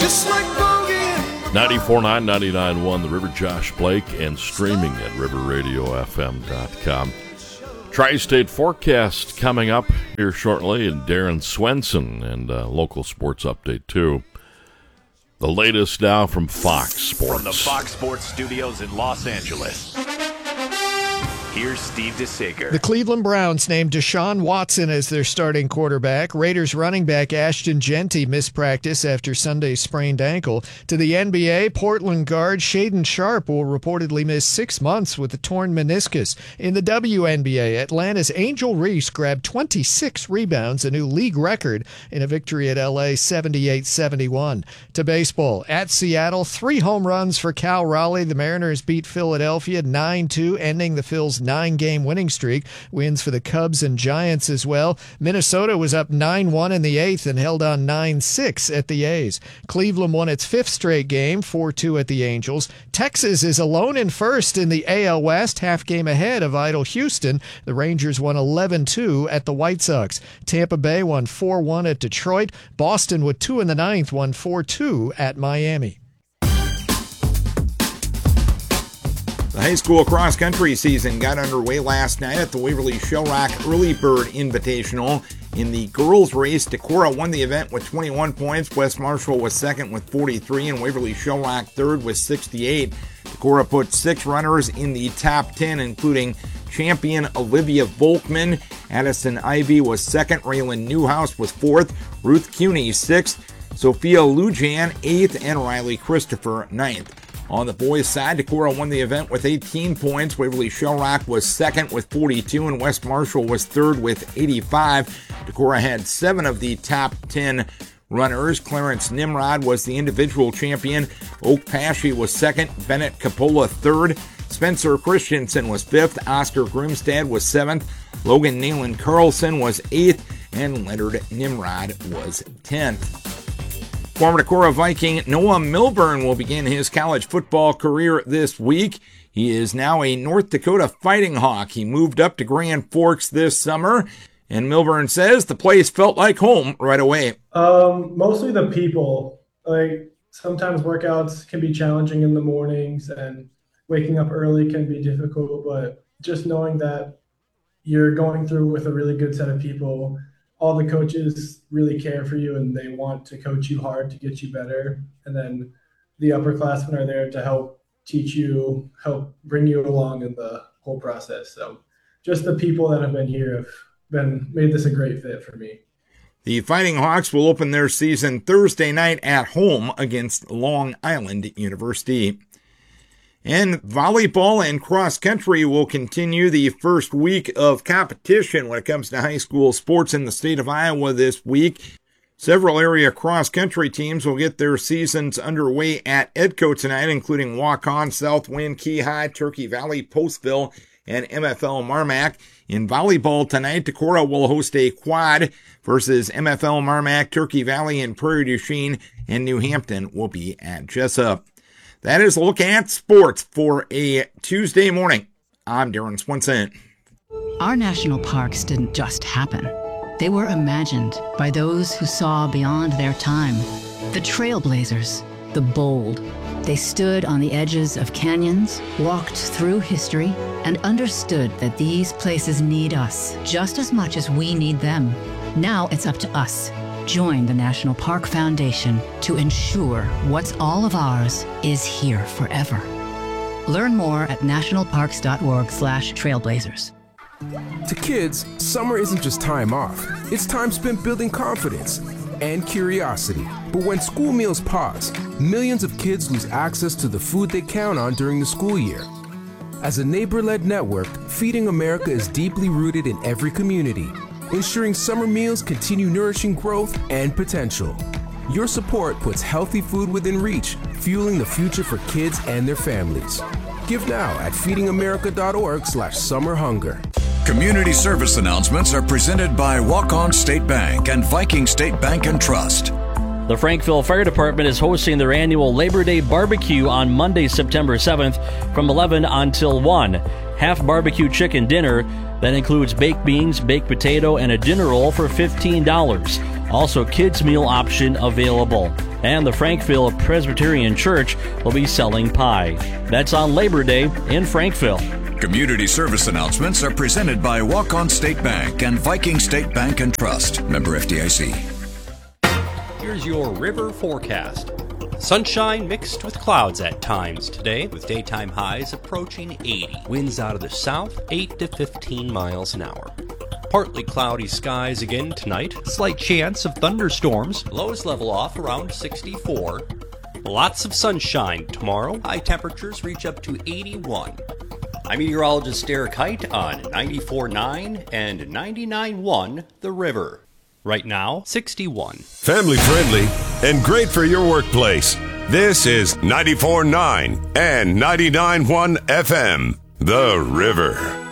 just like bogey. 94.9, 99.1, The River, Josh Blake, and streaming at riverradiofm.com. Tri-State forecast coming up here shortly, and Darren Swenson, and local sports update, too. The latest now from Fox Sports. From the Fox Sports studios in Los Angeles, here's Steve DeSager. The Cleveland Browns named Deshaun Watson as their starting quarterback. Raiders running back Ashton Jeanty missed practice after Sunday's sprained ankle. To the NBA, Portland guard Shaedon Sharpe will reportedly miss 6 months with a torn meniscus. In the WNBA, Atlanta's Angel Reese grabbed 26 rebounds, a new league record, in a victory at LA 78-71. To baseball, at Seattle, 3 home runs for Cal Raleigh. The Mariners beat Philadelphia 9-2, ending the Phils' 9-game winning streak. Wins for the Cubs and Giants as well. Minnesota was up 9-1 in the 8th and held on 9-6 at the A's. Cleveland won its 5th straight game, 4-2 at the Angels. Texas is alone in first in the AL West, half game ahead of idle Houston. The Rangers won 11-2 at the White Sox. Tampa Bay won 4-1 at Detroit. Boston, with 2 in the 9th, won 4-2 at Miami. The high school cross-country season got underway last night at the Waverly Shellrock Early Bird Invitational. In the girls' race, Decorah won the event with 21 points. West Marshall was second with 43, and Waverly Shellrock third with 68. Decorah put 6 runners in the top 10, including champion Olivia Volkman. Addison Ivy was second. Raylan Newhouse was fourth. Ruth Cuny 6th. Sophia Lujan 8th, and Riley Christopher 9th. On the boys' side, Decorah won the event with 18 points. Waverly Shellrock was second with 42, and West Marshall was third with 85. Decorah had 7 of the top 10 runners. Clarence Nimrod was the individual champion. Oak Pashy was second. Bennett Capola third. Spencer Christensen was 5th. Oscar Grimstad was 7th. Logan Nayland Carlson was 8th. And Leonard Nimrod was 10th. Former Decorah Viking Noah Milburn will begin his college football career this week. He is now a North Dakota Fighting Hawk. He moved up to Grand Forks this summer, and Milburn says the place felt like home right away. Mostly the people. Like, sometimes workouts can be challenging in the mornings, and waking up early can be difficult, but just knowing that you're going through with a really good set of people. All the coaches really care for you, and they want to coach you hard to get you better. And then the upperclassmen are there to help teach you, help bring you along in the whole process. So just the people that have been here have made this a great fit for me. The Fighting Hawks will open their season Thursday night at home against Long Island University. And volleyball and cross country will continue the first week of competition when it comes to high school sports in the state of Iowa this week. Several area cross country teams will get their seasons underway at Edco tonight, including Waukon, Southwind, Keyhigh, Turkey Valley, Postville, and MFL Marmac. In volleyball tonight, Decorah will host a quad versus MFL Marmac, Turkey Valley, and Prairie du Chien, and New Hampton will be at Jessup. That is a look at sports for a Tuesday morning. I'm Darren Swenson. Our national parks didn't just happen. They were imagined by those who saw beyond their time. The trailblazers, the bold. They stood on the edges of canyons, walked through history, and understood that these places need us just as much as we need them. Now it's up to us. Join the National Park Foundation to ensure what's all of ours is here forever. Learn more at nationalparks.org/trailblazers. To kids, summer isn't just time off. It's time spent building confidence and curiosity. But when school meals pause, millions of kids lose access to the food they count on during the school year. As a neighbor-led network, Feeding America is deeply rooted in every community, ensuring summer meals continue nourishing growth and potential. Your support puts healthy food within reach, fueling the future for kids and their families. Give now at feedingamerica.org/summerhunger. Community service announcements are presented by Waukon State Bank and Viking State Bank and Trust. The Frankville Fire Department is hosting their annual Labor Day barbecue on Monday, September 7th from 11 until 1. Half barbecue chicken dinner that includes baked beans, baked potato, and a dinner roll for $15. Also, kids' meal option available. And the Frankville Presbyterian Church will be selling pie. That's on Labor Day in Frankville. Community service announcements are presented by Walk-On State Bank and Viking State Bank and Trust. Member FDIC. Here's your river forecast. Sunshine mixed with clouds at times today, with daytime highs approaching 80. Winds out of the south, 8 to 15 miles an hour. Partly cloudy skies again tonight. Slight chance of thunderstorms. Lows level off around 64. Lots of sunshine tomorrow. High temperatures reach up to 81. I'm meteorologist Derek Height on 94.9 and 99.1 The River. Right now, 61. Family friendly and great for your workplace. This is 94.9 and 99.1 FM, The River.